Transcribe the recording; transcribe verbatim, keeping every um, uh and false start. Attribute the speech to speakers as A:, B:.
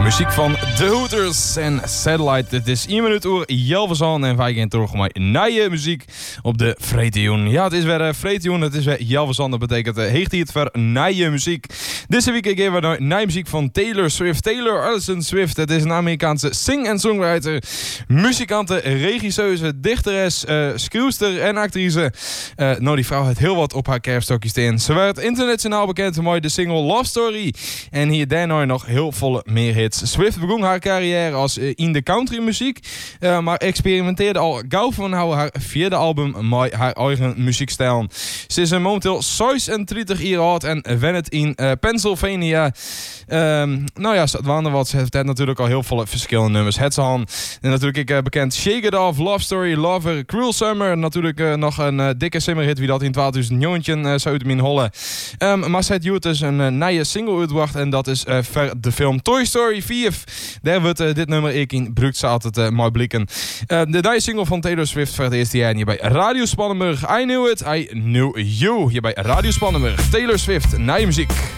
A: Muziek van The Hooters en Satellite. Het is één minuut oer Jelverzand en wij gaan terug met nieuwe muziek op de Freetioen. Ja, het is weer uh, Freetioen, het is weer Jelverzand. Dat betekent uh, heegt hij het voor nieuwe muziek. Deze week geven we naar nieuwe muziek van Taylor Swift. Taylor Allison Swift, het is een Amerikaanse sing- en songwriter, muzikante, regisseuse, dichteres, uh, schrijfster en actrice. Uh, nou, die vrouw heeft heel wat op haar kerfstokjes staan. Ze werd internationaal bekend met de single Love Story. En hier daarna nog heel volle meer hits. Swift begon haar carrière als uh, in de countrymuziek, uh, maar experimenteerde al gauw van haar vierde album met haar eigen muziekstijl. Ze is uh, momenteel zesendertig jaar oud en woont in uh, Pennsylvania. Um, nou ja, het waren wat. Ze heeft natuurlijk al heel veel verschillende nummers. Het aan. En natuurlijk ik, uh, bekend Shake It Off, Love Story, Lover, Cruel Summer. Natuurlijk uh, nog een uh, dikke simmerhit wie dat in twintig negentien uh, zou uit hollen. Um, maar ze heeft dus een uh, nieuwe single uitgebracht en dat is uh, voor de film Toy Story vier. Daar wordt uh, dit nummer ik in bruikt altijd uh, mooi blikken. Uh, de nieuwe single van Taylor Swift voor het eerste jaar hier bij Radio Spannenburg. I knew it, I knew you. Hier bij Radio Spannenburg. Taylor Swift, nieuwe muziek.